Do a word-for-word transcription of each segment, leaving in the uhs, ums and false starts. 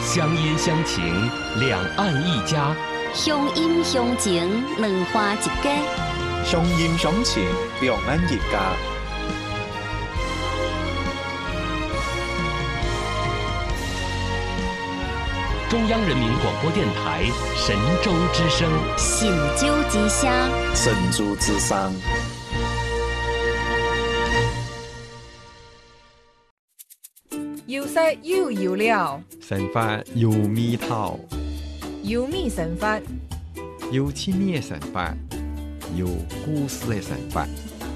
乡音乡情，两岸一家。 乡音乡情，两花一家。 乡音乡情，两岸一家。 中央人民广播电台神州之声， 神州之声， 神州之声。 有色又有料， 神法有味道， 有味神法， 有纪念神法，有故事的神法。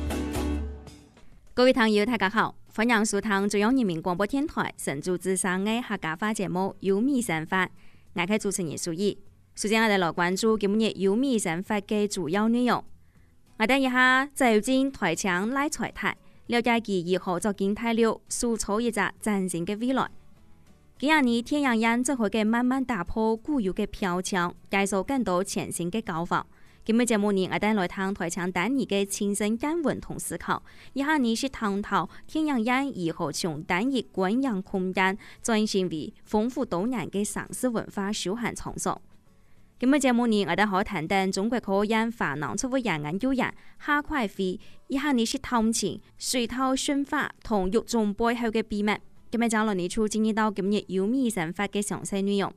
各位朋友，大家好，歡迎收聽中央人民廣播電台神州之聲嘅客家話節目《有味神法》，我係主持人蘇怡。首先，我哋來關注今日《有味神法》嘅主要內容。我哋一下走進台廠拉財台，了解佢如何作建大陸，塑造一個嶄新嘅未來。今日呢，天陽人就會嘅慢慢打破固有嘅標籤，介紹更多全新嘅搞法。今日節目呢，我哋來談台廠單一嘅親身感悟同思考。以下呢是探討天陽人如何從單一觀陽空間轉型為豐富多元嘅城市文化休閒場所。今日節目呢，我哋可談談中國科研華南出位人研究員夏快飛，以下呢是探尋水稻馴化同育種背後嘅秘密。今日就來呢處進入到今日有味神法嘅詳細內容。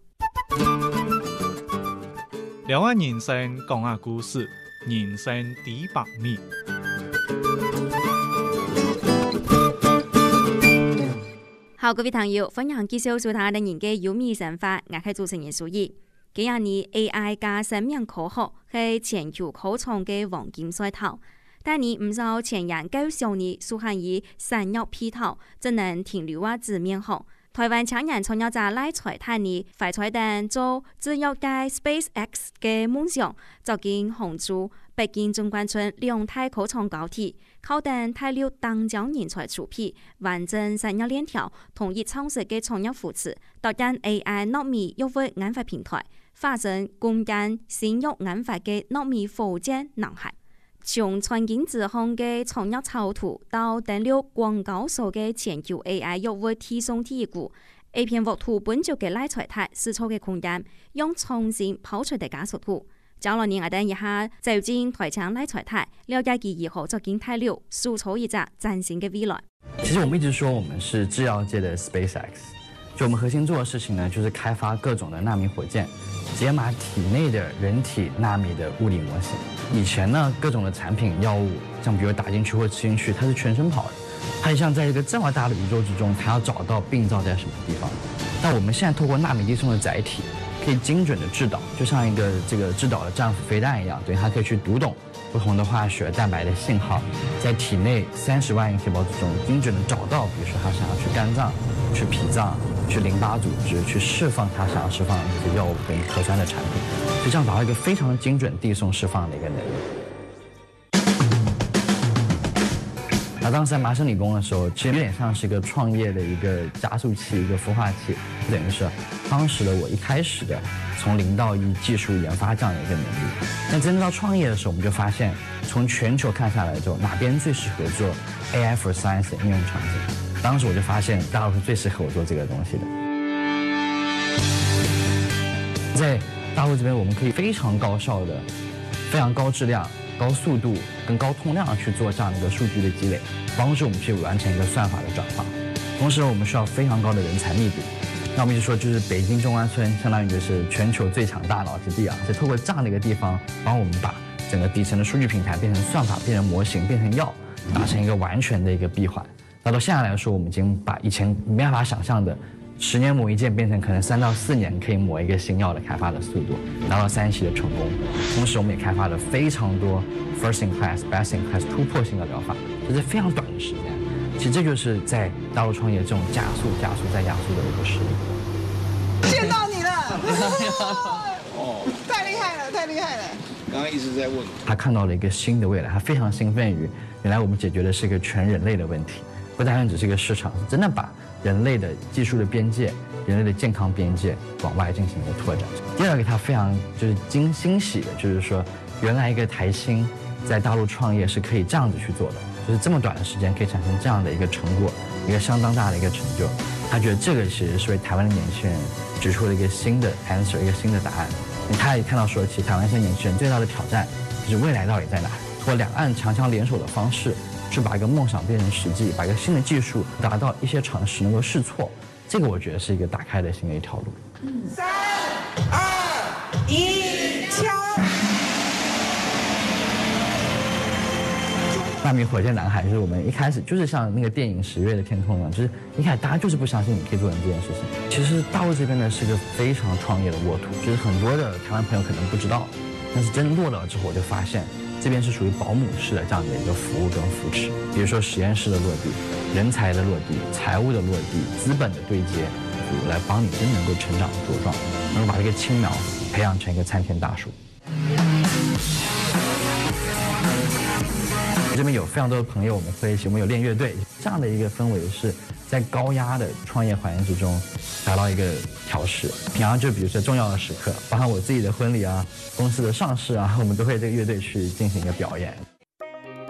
兩岸人生講下故事，人生第百米。 好，各位朋友，歡迎繼續收睇我哋嘅有味神法，我係主持人蘇怡。今日呢 A I 加生命科學係全球科創嘅黃金賽道，但你唔少前人高效呢，數限以產業配套，只能停留喺紙面上。台灣青年創業者賴財泰呢，快彩蛋做自由界 SpaceX 嘅夢想，走進杭州、北京中關村兩大科創高鐵，靠等大陸當將人才儲備，完整產業鏈條，同意創設嘅創業扶持，導引 A I 糯米育物研發平台，發展共建新育研發嘅糯米火箭男孩。從環境指向嘅創業草圖到登陸廣告所嘅全球 A I 育物提送第一股 A 片沃圖本就嘅賴財台試錯嘅空間，用重新拋出嘅加速圖。將來年我等一下走進台廠賴財台，了解佢如何作建大陸，塑造一個嶄新嘅未來。 其實我們一直說我們是製藥界的 SpaceX， 就我們核心做的事情呢，就是開發各種的納米火箭，解碼體內的人體納米的物理模型。以前呢，各種的產品藥物，像比如打進去或吃進去，它是全身跑的，它像在一個這麼大的宇宙之中，它要找到病灶在什麼地方。但我們現在透過納米遞送的載體，可以精準的制導，就像一個這個制導的戰斧飛彈一樣，對，它可以去讀懂不同的化學蛋白的信號，在體內三十萬億細胞之中精準的找到，比如說它想要去肝臟、去脾臟、去淋巴組織，去釋放它想要釋放的一些藥物跟核酸的產品，就這樣達到一個非常精準遞送釋放的一個能力。那當時在麻省理工的時候，其實有點像是一個創業的一個加速器，一個孵化器，就等於是當時的我一開始的從零到一技術研發這樣的一個能力。但真正到創業的時候，我們就發現，從全球看下來之後，哪邊最適合做 A I for Science 的應用場景？當時我就發現大陸是最適合我做這個東西的。在大陸這邊，我們可以非常高效的、非常高質量、高速度跟高通量去做這樣的一個數據的積累，幫助我們去完成一個算法的轉化。同時，我們需要非常高的人才密度。那我們就說，就是北京中關村相當於就是全球最強大腦之地啊，就透過這樣的一個地方，幫我們把整個底層的數據平台變成算法、變成模型、變成藥，達成一個完全的一個閉環。那到現在來說，我們已經把以前沒辦法想象的十年磨一劍，變成可能三到四年可以磨一個新藥的開發的速度，達到三期的成功。同時，我們也開發了非常多 first in class、best in class 突破性的療法，這是非常短的時間。其實這就是在大陸創業這種加速、加速再加速的一個實力。 見到你了！哦，太厲害了，太厲害了！剛剛一直在問， 他看到了一個新的未來，他非常興奮於原來我們解決的是一個全人類的問題，不單單只是一個市場，是真的把人類的技術的邊界、人類的健康邊界往外進行一個拓展。第二個他非常就是驚欣喜的，就是說原來一個台青在大陸創業是可以這樣子去做的，就是這麼短的時間可以產生這樣的一個成果，一個相當大的一個成就。 他觉得这个其实是为台湾的年轻人指出了一个新的 answer， 一个新的答案。他也看到说，其实台湾现在年轻人最大的挑战就是未来到底在哪？通过两岸强强联手的方式，去把一个梦想变成实际，把一个新的技术达到一些尝试能够试错，这个我觉得是一个打开的新的一条路。 三二一，敲！ 纳米火箭男孩就是我们一开始就是像那个电影《十月的天空》一样，就是一开始大家就是不相信你可以做成这件事情。其实大陆这边呢是个非常创业的沃土，就是很多的台湾朋友可能不知道，但是真落了之后，我就发现这边是属于保姆式的这样的一个服务跟扶持。比如说实验室的落地、人才的落地、财务的落地、资本的对接，来帮你真能够成长茁壮，能够把这个青苗培养成一个参天大树。这边有非常多的朋友，我们会一起，我们有练乐队，这样的一个氛围是在高压的创业环境之中达到一个调试。平常就比如说重要的时刻，包含我自己的婚礼啊、公司的上市啊，我们都会这个乐队去进行一个表演。